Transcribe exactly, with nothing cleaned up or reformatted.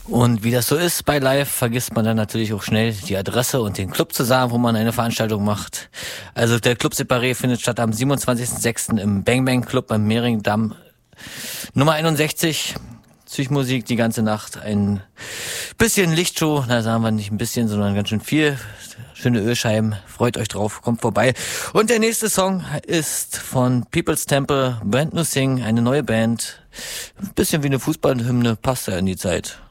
Und wie das so ist bei Live, vergisst man dann natürlich auch schnell die Adresse und den Club zu sagen, wo man eine Veranstaltung macht. Also der Club Separé findet statt am siebenundzwanzigsten sechsten im Bang Bang Club am Mehringdamm Nummer einundsechzig. Psychmusik die ganze Nacht, ein bisschen Lichtshow, na sagen wir nicht ein bisschen, sondern ganz schön viel. Schöne Ölscheiben, freut euch drauf, kommt vorbei. Und der nächste Song ist von People's Temple, Brand New Thing, eine neue Band. Ein bisschen wie eine Fußballhymne, passt ja in die Zeit.